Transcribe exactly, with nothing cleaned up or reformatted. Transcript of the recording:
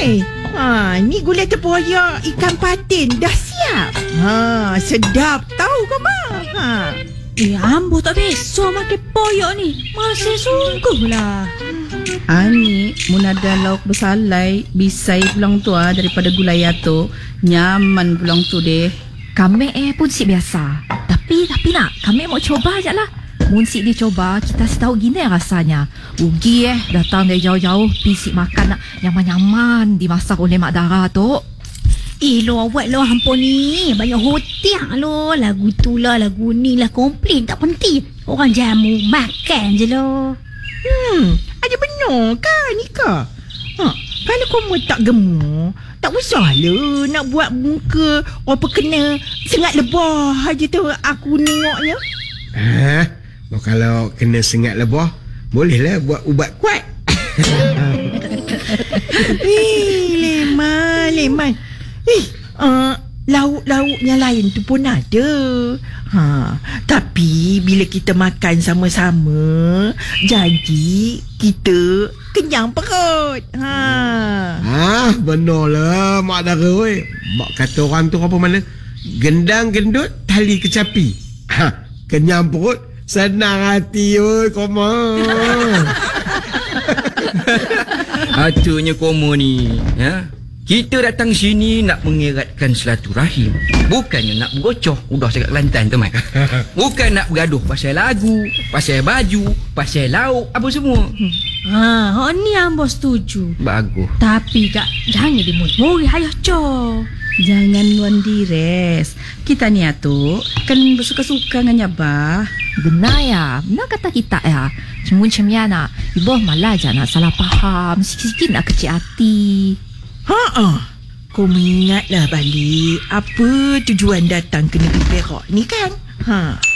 Mai. Ha, ni gulai tempoyak ikan patin dah siap. Ha, sedap tahu kau Ma. Ha. Eh, ambo tak biasa makan poyok ni. Masih sungguh lah. Ani, mun ada lauk bersalai, bisai pulang tu ah daripada gulai tu. Nyaman pulang tu deh. Kami eh pun si biasa. Tapi, tapi nak, kami mau coba je lah. Mun si dia coba, kita tahu gini rasanya. Rugi eh, datang dari jauh-jauh, pergi makan nak nyaman-nyaman dimasak oleh Mak Dara tu. Eh, lo awak lo hampa ni. Banyak hotiak lo. Lagu tu lah, lagu ni lah. Komplain tak penting. Orang jamu, makan je lo. Hmm, ada benar kan Nika? Ha, kalau kamu tak gemuk, tak usah lah nak buat muka apa kena sengat lebah aja tu aku nengoknya. Ha, kalau kena sengat lebah, bolehlah buat ubat kuat. Eh, Leman, Leman. Eh, uh, lauk-lauknya lain tu pun ada. Ha, tapi bila kita makan sama-sama, janji kita kenyang perut. Ha. Ah, benarlah Mak Dara oi. Mak kata orang tu apa mana? Gendang gendut tali kecapi. Ha, kenyang perut, senang hati oi koma. Hatunya Komo ni, ya. Kita datang sini nak mengeratkan silaturahim. Bukannya nak bergocoh. Udah cakap Kelantan tu, Mat. Bukan nak bergaduh pasal lagu, pasal baju, pasal lauk, apa semua. Ha, hak ni ambo setuju. Bagus. Tapi kak, jangan dimuri-muri hayah co. Jangan nuan dires. Kita ni tu kan bersuka-suka dengan nyabah. Benar ya, benar kata kita ya. Cuma macam ya nak, ibu malah jangan salah faham. Sikit-sikit nak kecil hati. Ha-ha. Kau mengingatlah balik apa tujuan datang ke negeri Perak ni kan? Ha.